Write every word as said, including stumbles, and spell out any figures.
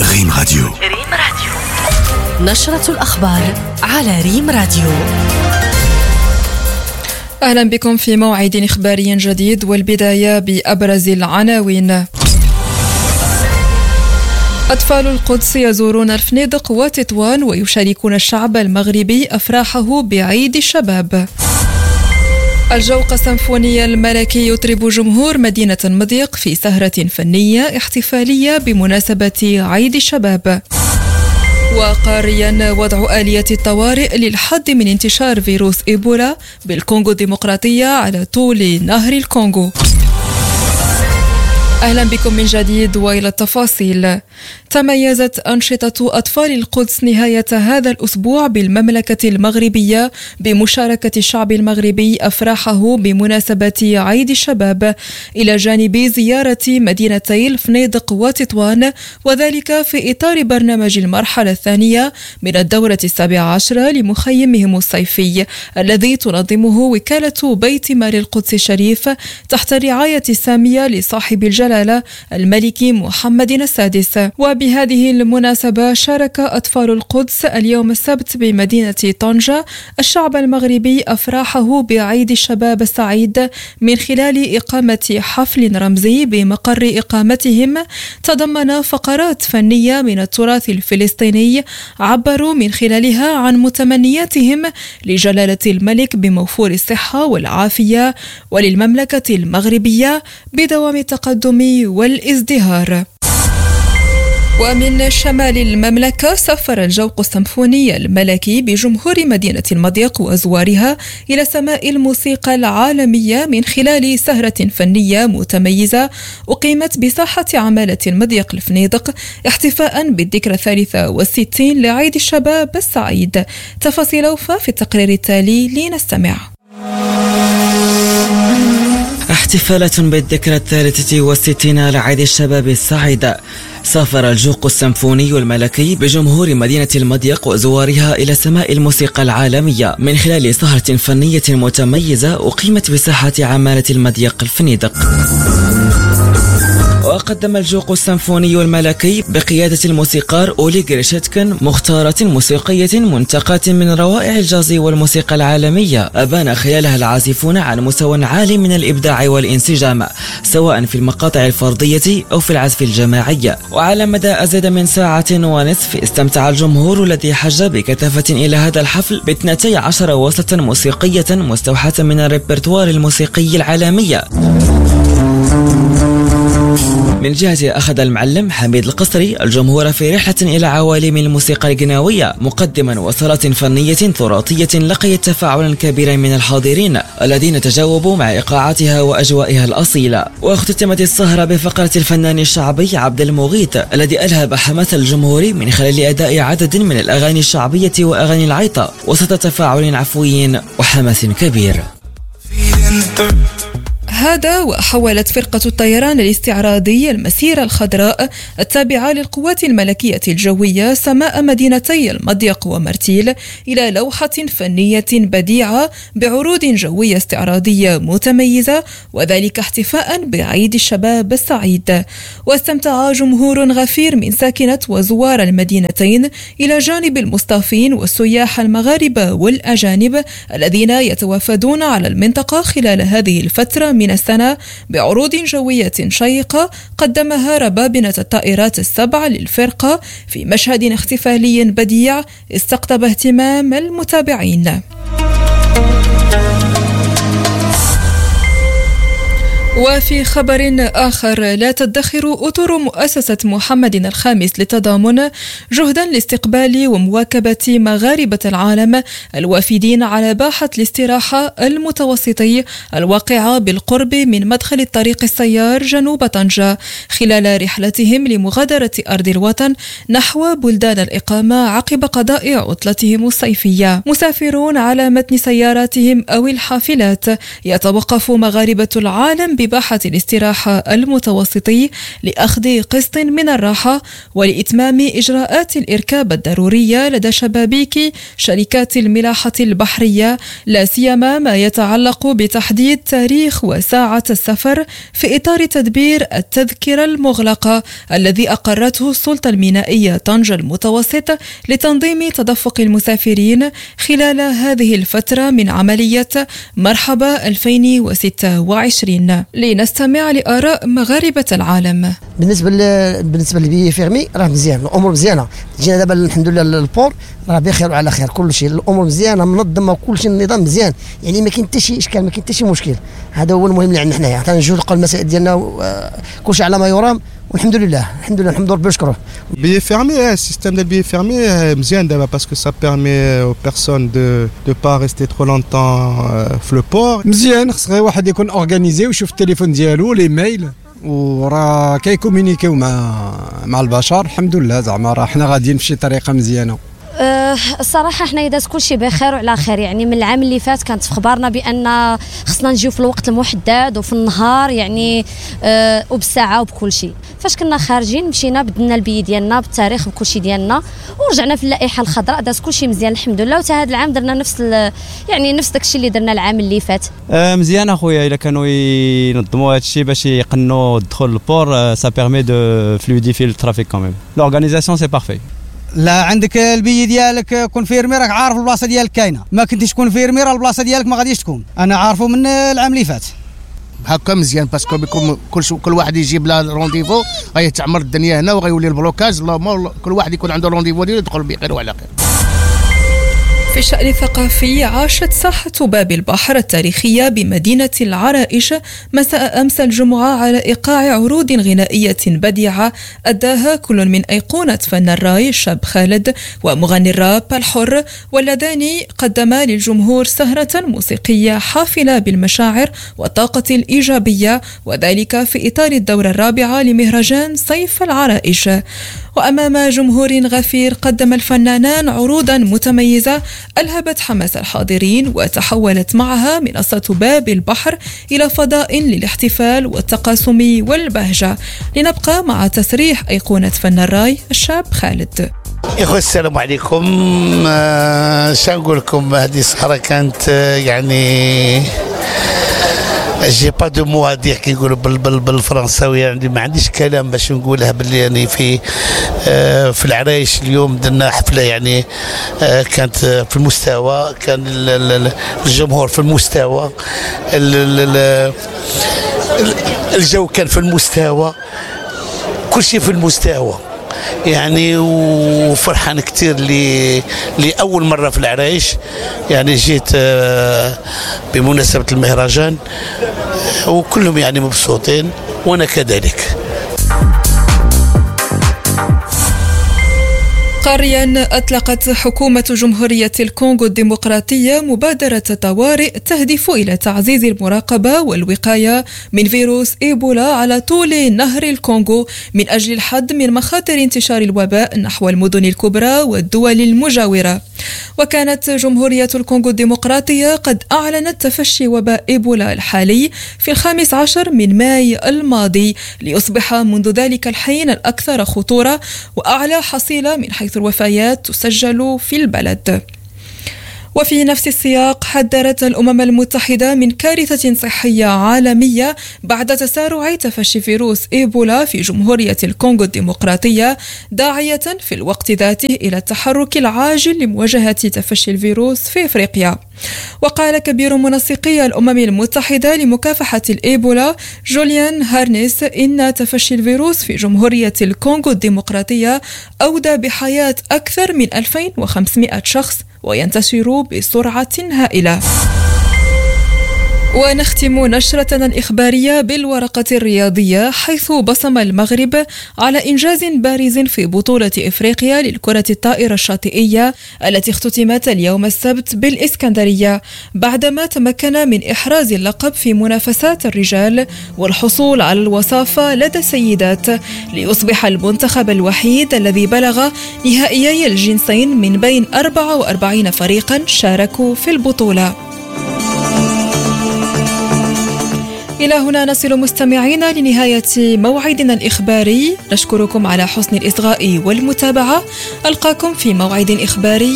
ريم راديو. ريم راديو، نشرة الأخبار على ريم راديو. أهلا بكم في موعد إخباري جديد، والبداية بأبرز العناوين. أطفال القدس يزورون الفنيدق وتطوان ويشاركون الشعب المغربي أفراحه بعيد الشباب. الجوق السيمفوني الملكي يطرب جمهور مدينة مضيق في سهرة فنية احتفالية بمناسبة عيد الشباب. وقاريا وضع آلية الطوارئ للحد من انتشار فيروس إيبولا بالكونغو الديمقراطية على طول نهر الكونغو. أهلا بكم من جديد وإلى التفاصيل. تميزت أنشطة أطفال القدس نهاية هذا الأسبوع بالمملكة المغربية بمشاركة الشعب المغربي أفراحه بمناسبة عيد الشباب، إلى جانب زيارة مدينتي الفنيدق وتطوان، وذلك في إطار برنامج المرحلة الثانية من الدورة السابعة عشرة لمخيمهم الصيفي الذي تنظمه وكالة بيت مال القدس الشريف تحت الرعاية السامية لصاحب الجلالة الملك محمد السادس. وبهذه المناسبة شارك أطفال القدس اليوم السبت بمدينة طنجة الشعب المغربي أفراحه بعيد الشباب السعيد من خلال إقامة حفل رمزي بمقر إقامتهم تضمن فقرات فنية من التراث الفلسطيني عبروا من خلالها عن متمنياتهم لجلالة الملك بموفور الصحة والعافية وللمملكة المغربية بدوام التقدم والازدهار. ومن شمال المملكة سافر الجوق السيمفوني الملكي بجمهور مدينة المضيق وزوارها إلى سماء الموسيقى العالمية من خلال سهرة فنية متميزة أقيمت بساحة عمالة المضيق الفنيدق احتفاء بالذكرى الثالثة والستين لعيد الشباب السعيد. تفاصيل أوفى في التقرير التالي لنستمع. احتفالة بالذكرى الثالثة والستين لعيد الشباب السعيد. سافر الجوق السيمفوني الملكي بجمهور مدينة المضيق وزوارها إلى سماء الموسيقى العالمية من خلال سهرة فنية متميزة أقيمت بساحة عمالة المضيق الفنيدق. وقدم الجوق السيمفوني الملكي بقيادة الموسيقار أولي غريشتكن مختارة موسيقية منتقاة من روائع الجاز والموسيقى العالمية أبان خلالها العازفون عن مستوى عالي من الإبداع والانسجام سواء في المقاطع الفردية أو في العزف الجماعي. وعلى مدى أزيد من ساعة ونصف استمتع الجمهور الذي حج بكثافة إلى هذا الحفل باثنتي عشر وصلة موسيقية مستوحاة من الريبرتوار الموسيقي العالمي. من جهة أخذ المعلم حميد القصري الجمهور في رحلة إلى عوالم الموسيقى الغناوية مقدما وصلات فنية تراثية لقيت تفاعلا كبيرا من الحاضرين الذين تجاوبوا مع إيقاعاتها وأجوائها الأصيلة. واختتمت السهرة بفقرة الفنان الشعبي عبد المغيث الذي ألهب حماس الجمهور من خلال أداء عدد من الأغاني الشعبية وأغاني العيطة وسط تفاعل عفوي وحماس كبير. هذا وحولت فرقة الطيران الاستعراضي المسيرة الخضراء التابعة للقوات الملكية الجوية سماء مدينتي المضيق ومرتيل إلى لوحة فنية بديعة بعروض جوية استعراضية متميزة، وذلك احتفاء بعيد الشباب السعيد. واستمتع جمهور غفير من ساكنة وزوار المدينتين إلى جانب المصطافين والسياح المغاربة والأجانب الذين يتوافدون على المنطقة خلال هذه الفترة من السنة بعروض جوية شيقة قدمها ربابنة الطائرات السبع للفرقة في مشهد احتفالي بديع استقطب اهتمام المتابعين. وفي خبر آخر، لا تدخر أطر مؤسسة محمد الخامس للتضامن جهدا لاستقبال ومواكبة مغاربة العالم الوافدين على باحة الاستراحة المتوسطي الواقعة بالقرب من مدخل الطريق السيار جنوب طنجة خلال رحلتهم لمغادرة أرض الوطن نحو بلدان الإقامة عقب قضاء عطلتهم الصيفية. مسافرون على متن سياراتهم أو الحافلات يتوقف مغاربة العالم إباحة الاستراحة المتوسطي لأخذ قسط من الراحة ولإتمام إجراءات الإركاب الضرورية لدى شبابيك شركات الملاحة البحرية، لا سيما ما يتعلق بتحديد تاريخ وساعة السفر في إطار تدبير التذكرة المغلقة الذي أقرته السلطة المينائية طنجة المتوسط لتنظيم تدفق المسافرين خلال هذه الفترة من عملية مرحبا ألفين وستة وعشرين. لنستمع لآراء مغاربة العالم. بالنسبة ل... بالنسبة للبي فيرمي راه مزيان، الأمور مزيانة. جينا دابا الحمد لله البور راه بخير وعلى خير، كل شيء الأمور مزيانة منظمة وكل شيء النظام مزيان، يعني ما كاين حتى شي إشكال، ما كاين حتى شي مشكل. هذا هو المهم اللي عندنا حنايا، تنجوزوا المسائل ديالنا كل شيء على ما يرام، والحمد لله الحمد لله الحمد لله بشكره. Billet fermé, le système de billet fermé مزيان دابا parce que ça permet aux personnes de de pas rester trop longtemps في le port. مزيان، خص غير واحد يكون اورغانيزي ويشوف التليفون ديالو لي ميل وراه كيكومونيكيو مع مع البشر. الحمد لله زعما راه حنا غاديين في شي طريقه مزيانه. أه الصراحه حنا داز كل شيء بخير وعلى خير، يعني من العام اللي فات كانت في خبارنا بان خصنا نجيو في الوقت المحدد وفي النهار يعني أه وبالساعه وبكل شيء. فاش كنا خارجين مشينا بدلنا البي ديالنا بالتاريخ وكل شيء ديالنا ورجعنا في اللائحه الخضراء، داز كل شيء مزيان الحمد لله. وتا هذا العام درنا نفس يعني نفس داكشي اللي درنا العام اللي فات. أه مزيان اخويا، الا كانوا ينظموا هذا الشيء باش يقنوا الدخول للبور سا بيرمي دو فلويديفي الترافيك كوميم. لورغانيزاسيون سي بارفي. لا عندك البي ديالك كون فيرمي راك عارف البلاصه ديالك كاينه، ما كنتيش تكون فيرمي راه البلاصه ديالك ما غاديش تكون. انا عارفه من العام اللي فات هكا مزيان باسكو بيكون كل كل واحد يجيب لا رونديفو غيتعمر الدنيا هنا وغيولي البلوكاج. اللهم كل واحد يكون عنده رونديفو ديالو يدخل بخير وعلى خير. في الشأن الثقافي، عاشت ساحة باب البحر التاريخية بمدينة العرائش مساء أمس الجمعة على إيقاع عروض غنائية بديعة أداها كل من أيقونة فن الراي الشاب خالد ومغني الراب الحر، واللذان قدما للجمهور سهرة موسيقية حافلة بالمشاعر والطاقة الإيجابية، وذلك في إطار الدورة الرابعة لمهرجان صيف العرائش. وأمام جمهور غفير قدم الفنانان عروضا متميزة ألهبت حماس الحاضرين، وتحولت معها منصة باب البحر إلى فضاء للاحتفال والتقاسم والبهجة. لنبقى مع تصريح أيقونة فن الراي الشاب خالد. إخوة السلام عليكم. شو نقول لكم، هذه السهرة كانت يعني جي با دو مو هادي كي يقولوا بالفرنساوي، يعني ما عنديش كلام باش نقولها باللي يعني في آه في العرايش اليوم درنا حفله يعني آه كانت في المستوى، كان الجمهور في المستوى، الجو كان في المستوى، كل شيء في المستوى يعني. وفرحان كتير لي لأول مرة في العرايش، يعني جيت بمناسبة المهرجان وكلهم يعني مبسوطين وأنا كذلك. قاريا، أطلقت حكومة جمهورية الكونغو الديمقراطية مبادرة طوارئ تهدف إلى تعزيز المراقبة والوقاية من فيروس إيبولا على طول نهر الكونغو من أجل الحد من مخاطر انتشار الوباء نحو المدن الكبرى والدول المجاورة. وكانت جمهورية الكونغو الديمقراطية قد أعلنت تفشي وباء إيبولا الحالي في الخامس عشر من ماي الماضي، ليصبح منذ ذلك الحين الأكثر خطورة وأعلى حصيلة من حيث الوفيات تسجل في البلد. وفي نفس السياق، حذرت الأمم المتحدة من كارثة صحية عالمية بعد تسارع تفشي فيروس إيبولا في جمهورية الكونغو الديمقراطية، داعية في الوقت ذاته إلى التحرك العاجل لمواجهة تفشي الفيروس في إفريقيا. وقال كبير منسقي الأمم المتحدة لمكافحة الإيبولا جوليان هارنيس إن تفشي الفيروس في جمهورية الكونغو الديمقراطية أودى بحياة أكثر من ألفين وخمسمائة شخص وينتشر بسرعة هائلة. ونختم نشرتنا الإخبارية بالورقة الرياضية، حيث بصم المغرب على إنجاز بارز في بطولة إفريقيا للكرة الطائرة الشاطئية التي اختتمت اليوم السبت بالإسكندرية، بعدما تمكن من إحراز اللقب في منافسات الرجال والحصول على الوصافة لدى السيدات، ليصبح المنتخب الوحيد الذي بلغ نهائيي الجنسين من بين أربعة وأربعين فريقا شاركوا في البطولة. إلى هنا نصل مستمعينا لنهاية موعدنا الإخباري. نشكركم على حسن الإصغاء والمتابعة. ألقاكم في موعد إخباري